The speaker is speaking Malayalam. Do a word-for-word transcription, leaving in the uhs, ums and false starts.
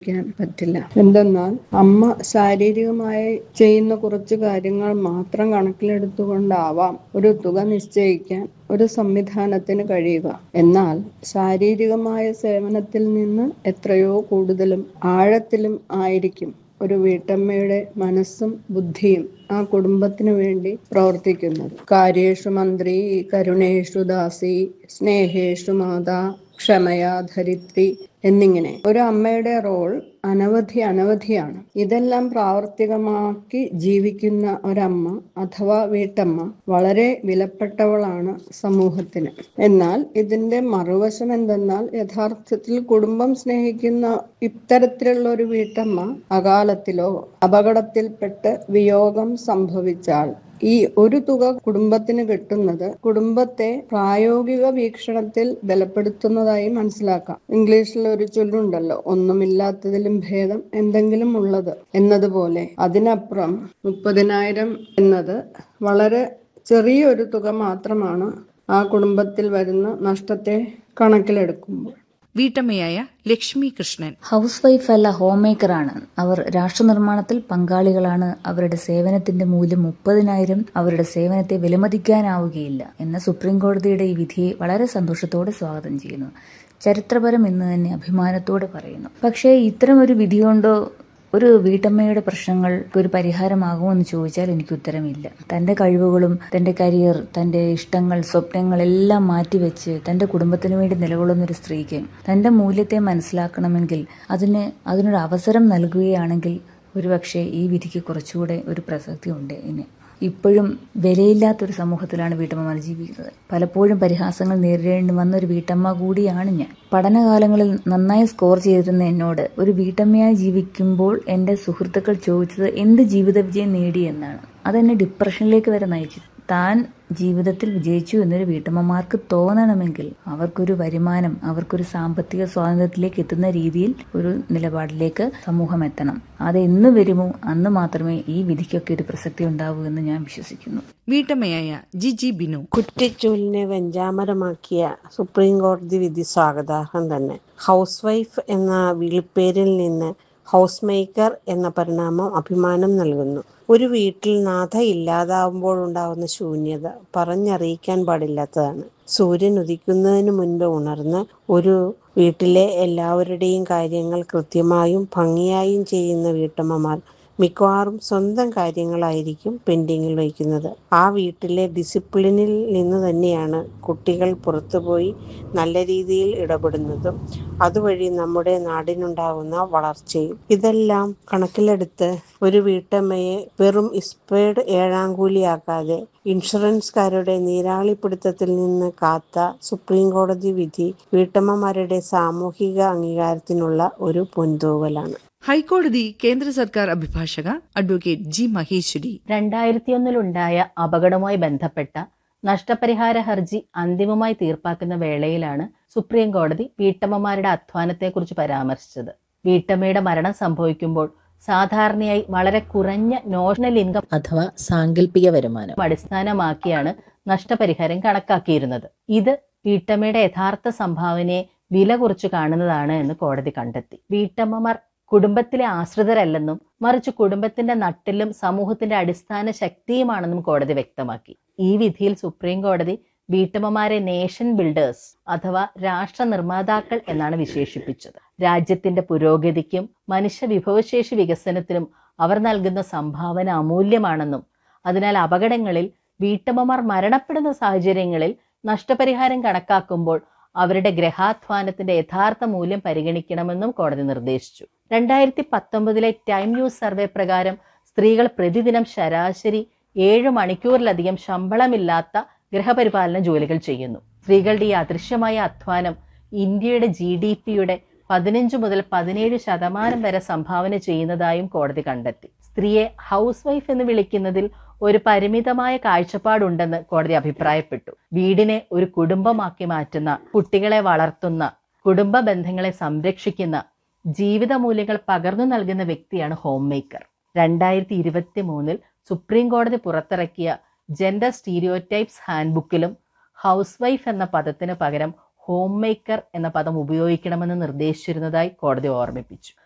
ക്കാൻ പറ്റില്ല. എന്തെന്നാൽ അമ്മ ശാരീരികമായി ചെയ്യുന്ന കുറച്ചു കാര്യങ്ങൾ മാത്രം കണക്കിലെടുത്തുകൊണ്ടാവാം ഒരു തുക നിശ്ചയിക്കാൻ ഒരു സംവിധാനത്തിന് കഴിയുക. എന്നാൽ ശാരീരികമായ സേവനത്തിൽ നിന്ന് എത്രയോ കൂടുതലും ആഴത്തിലും ആയിരിക്കും ഒരു വീട്ടമ്മയുടെ മനസ്സും ബുദ്ധിയും ആ കുടുംബത്തിനു വേണ്ടി പ്രവർത്തിക്കുന്നത്. കാര്യേഷു മന്ത്രി കരുണേഷു ദാസി സ്നേഹേഷു മാതാ ക്ഷമയാ ധരിത്രി എന്നിങ്ങനെ ഒരു അമ്മയുടെ റോൾ അനവധി അനവധിയാണ്. ഇതെല്ലാം പ്രാവർത്തികമാക്കി ജീവിക്കുന്ന ഒരമ്മ അഥവാ വീട്ടമ്മ വളരെ വിലപ്പെട്ടവളാണ് സമൂഹത്തിന്. എന്നാൽ ഇതിന്റെ മറുവശം എന്തെന്നാൽ യഥാർത്ഥത്തിൽ കുടുംബം സ്നേഹിക്കുന്ന ഇത്തരത്തിലുള്ള ഒരു വീട്ടമ്മ അകാലത്തിലോ അപകടത്തിൽപ്പെട്ട് വിയോഗം സംഭവിച്ചാൽ ഈ ഒരു തുക കുടുംബത്തിന് കിട്ടുന്നത് കുടുംബത്തെ പ്രായോഗിക വീക്ഷണത്തിൽ ബലപ്പെടുത്തുന്നതായി മനസ്സിലാക്കാം. ഇംഗ്ലീഷിൽ ഒരു ചൊല്ലുണ്ടല്ലോ, ഒന്നുമില്ലാത്തതിലും ഭേദം എന്തെങ്കിലും ഉള്ളത് എന്നതുപോലെ. അതിനപ്പുറം മുപ്പതിനായിരം എന്നത് വളരെ ചെറിയൊരു തുക മാത്രമാണ് ആ കുടുംബത്തിൽ വരുന്ന നഷ്ടത്തെ കണക്കിലെടുക്കുമ്പോൾ. വീട്ടമ്മയായ ലക്ഷ്മി കൃഷ്ണൻ ഹൗസ് വൈഫ് അല്ല, ഹോം മേക്കർ ആണ്. അവർ രാഷ്ട്ര നിർമ്മാണത്തിൽ പങ്കാളികളാണ്. അവരുടെ സേവനത്തിന്റെ മൂല്യം മുപ്പതിനായിരം അവരുടെ സേവനത്തെ വിലമതിക്കാനാവുകയില്ല എന്ന സുപ്രീം കോടതിയുടെ ഈ വിധിയെ വളരെ സന്തോഷത്തോടെ സ്വാഗതം ചെയ്യുന്നു. ചരിത്രപരം എന്ന് തന്നെ അഭിമാനത്തോടെ പറയുന്നു. പക്ഷേ ഇത്തരം ഒരു വിധി കൊണ്ടോ ഒരു വീട്ടമ്മയുടെ പ്രശ്നങ്ങൾക്ക് ഒരു പരിഹാരമാകുമോ എന്ന് ചോദിച്ചാൽ എനിക്ക് ഉത്തരമില്ല. തന്റെ കഴിവുകളും തന്റെ കരിയർ, തന്റെ ഇഷ്ടങ്ങൾ, സ്വപ്നങ്ങൾ എല്ലാം മാറ്റിവെച്ച് തന്റെ കുടുംബത്തിനു വേണ്ടി നിലകൊള്ളുന്ന ഒരു സ്ത്രീക്ക് തന്റെ മൂല്യത്തെ മനസ്സിലാക്കണമെങ്കിൽ അതിന് അതിനൊരു അവസരം നൽകുകയാണെങ്കിൽ ഒരുപക്ഷെ ഈ വിധിക്ക് കുറച്ചുകൂടെ ഒരു പ്രസക്തി ഉണ്ട്. ഇനി ഇപ്പോഴും വിലയില്ലാത്തൊരു സമൂഹത്തിലാണ് വീട്ടമ്മമാർ ജീവിക്കുന്നത്. പലപ്പോഴും പരിഹാസങ്ങൾ നേരിടേണ്ടി വന്ന ഒരു വീട്ടമ്മ കൂടിയാണ് ഞാൻ. പഠനകാലങ്ങളിൽ നന്നായി സ്കോർ ചെയ്തിരുന്ന എന്നോട് ഒരു വീട്ടമ്മയായി ജീവിക്കുമ്പോൾ എൻ്റെ സുഹൃത്തുക്കൾ ചോദിച്ചത് എന്ത് ജീവിത വിജയം നേടി എന്നാണ്. അതെന്നെ ഡിപ്രഷനിലേക്ക് വരെ നയിച്ചു. താൻ ജീവിതത്തിൽ വിജയിച്ചു എന്നൊരു വീട്ടമ്മമാർക്ക് തോന്നണമെങ്കിൽ അവർക്കൊരു വരുമാനം, അവർക്കൊരു സാമ്പത്തിക സ്വാതന്ത്ര്യത്തിലേക്ക് എത്തുന്ന രീതിയിൽ ഒരു നിലപാടിലേക്ക് സമൂഹം എത്തണം. അത് എന്ന് വരുമോ അന്ന് മാത്രമേ ഈ വിധിക്കൊക്കെ ഒരു പ്രസക്തി ഉണ്ടാവൂ എന്ന് ഞാൻ വിശ്വസിക്കുന്നു. വീട്ടമ്മയായ ജിജി ബിനു കുറ്റിച്ചൂലിനെ വെഞ്ചാമരമാക്കിയ സുപ്രീം കോടതി വിധി സ്വാഗതാർഹം തന്നെ. ഹൗസ് വൈഫ് എന്ന വിളിപ്പേരിൽ നിന്ന് ഹൗസ് മേക്കർ എന്ന പരിണാമം അഭിമാനം നൽകുന്നു. ഒരു വീട്ടിൽ നാഥ ഇല്ലാതാവുമ്പോഴുണ്ടാവുന്ന ശൂന്യത പറഞ്ഞറിയിക്കാൻ പാടില്ലാത്തതാണ്. സൂര്യൻ ഉദിക്കുന്നതിന് മുൻപ് ഉണർന്ന് ഒരു വീട്ടിലെ എല്ലാവരുടെയും കാര്യങ്ങൾ കൃത്യമായും ഭംഗിയായും ചെയ്യുന്ന വീട്ടമ്മമാർ മിക്കവാറും സ്വന്തം കാര്യങ്ങളായിരിക്കും പെൻഡിങ്ങിൽ വയ്ക്കുന്നത്. ആ വീട്ടിലെ ഡിസിപ്ലിനിൽ നിന്ന് തന്നെയാണ് കുട്ടികൾ പുറത്തുപോയി നല്ല രീതിയിൽ ഇടപെടുന്നതും അതുവഴി നമ്മുടെ നാടിനുണ്ടാകുന്ന വളർച്ചയും. ഇതെല്ലാം കണക്കിലെടുത്ത് ഒരു വീട്ടമ്മയെ വെറും ഇസ്പേഡ് ഏഴാങ്കൂലിയാക്കാതെ ഇൻഷുറൻസുകാരുടെ നീരാളിപ്പിടുത്തത്തിൽ നിന്ന് കാത്ത സുപ്രീം കോടതി വിധി വീട്ടമ്മമാരുടെ സാമൂഹിക അംഗീകാരത്തിനുള്ള ഒരു പൊൻതൂവലാണ്. ഹൈക്കോടതി കേന്ദ്ര സർക്കാർ അഭിഭാഷക അഡ്വക്കേറ്റ് ജി മഹേശ്വരി രണ്ടായിരത്തി ഒന്നിലുണ്ടായ അപകടവുമായി ബന്ധപ്പെട്ട നഷ്ടപരിഹാര ഹർജി അന്തിമമായി തീർപ്പാക്കുന്ന വേളയിലാണ് സുപ്രീം കോടതി വീട്ടമ്മമാരുടെ അധ്വാനത്തെക്കുറിച്ച് പരാമർശിച്ചത്. വീട്ടമ്മയുടെ മരണം സംഭവിക്കുമ്പോൾ സാധാരണയായി വളരെ കുറഞ്ഞ നോഷണൽ ഇൻകം അഥവാ സാങ്കല്പിക വരുമാനം അടിസ്ഥാനമാക്കിയാണ് നഷ്ടപരിഹാരം കണക്കാക്കിയിരുന്നത്. ഇത് വീട്ടമ്മയുടെ യഥാർത്ഥ സംഭാവനയെ വില കുറച്ചു കാണുന്നതാണ് എന്ന് കോടതി കണ്ടെത്തി. വീട്ടമ്മമാർ കുടുംബത്തിലെ ആശ്രിതരല്ലെന്നും മറിച്ച് കുടുംബത്തിന്റെ നട്ടിലും സമൂഹത്തിന്റെ അടിസ്ഥാന ശക്തിയുമാണെന്നും കോടതി വ്യക്തമാക്കി. ഈ വിധിയിൽ സുപ്രീം കോടതി വീട്ടമ്മമാരെ നേഷൻ ബിൽഡേഴ്സ് അഥവാ രാഷ്ട്ര നിർമ്മാതാക്കൾ എന്നാണ് വിശേഷിപ്പിച്ചത്. രാജ്യത്തിന്റെ പുരോഗതിക്കും മനുഷ്യ വിഭവശേഷി വികസനത്തിനും അവർ നൽകുന്ന സംഭാവന അമൂല്യമാണെന്നും അതിനാൽ അപകടങ്ങളിൽ വീട്ടമ്മമാർ മരണപ്പെടുന്ന സാഹചര്യങ്ങളിൽ നഷ്ടപരിഹാരം കണക്കാക്കുമ്പോൾ അവരുടെ ഗ്രഹാധ്വാനത്തിന്റെ യഥാർത്ഥ മൂല്യം പരിഗണിക്കണമെന്നും കോടതി നിർദ്ദേശിച്ചു. രണ്ടായിരത്തി പത്തൊമ്പതിലെ ടൈം ന്യൂസ് സർവേ പ്രകാരം സ്ത്രീകൾ പ്രതിദിനം ശരാശരി ഏഴ് മണിക്കൂറിലധികം ശമ്പളമില്ലാത്ത ഗൃഹപരിപാലന ജോലികൾ ചെയ്യുന്നു. സ്ത്രീകളുടെ ഈ അദൃശ്യമായ അധ്വാനം ഇന്ത്യയുടെ ജി ഡി പിയുടെ പതിനഞ്ച് മുതൽ പതിനേഴ് ശതമാനം വരെ സംഭാവന ചെയ്യുന്നതായും കോടതി കണ്ടെത്തി. സ്ത്രീയെ ഹൗസ് വൈഫ് എന്ന് വിളിക്കുന്നതിൽ ഒരു പരിമിതമായ കാഴ്ചപ്പാടുണ്ടെന്ന് കോടതി അഭിപ്രായപ്പെട്ടു. വീടിനെ ഒരു കുടുംബമാക്കി മാറ്റുന്ന, കുട്ടികളെ വളർത്തുന്ന, കുടുംബ ബന്ധങ്ങളെ സംരക്ഷിക്കുന്ന, ജീവിത മൂല്യങ്ങൾ പകർന്നു നൽകുന്ന വ്യക്തിയാണ് ഹോം മേക്കർ. രണ്ടായിരത്തി ഇരുപത്തി മൂന്നിൽ സുപ്രീം കോടതി പുറത്തിറക്കിയ gender stereotypes hand ബുക്കിലും house wife എന്ന പദത്തിന് പകരം ഹോം മേക്കർ എന്ന പദം ഉപയോഗിക്കണമെന്ന് നിർദ്ദേശിച്ചിരുന്നതായി കോടതി ഓർമ്മിപ്പിച്ചു.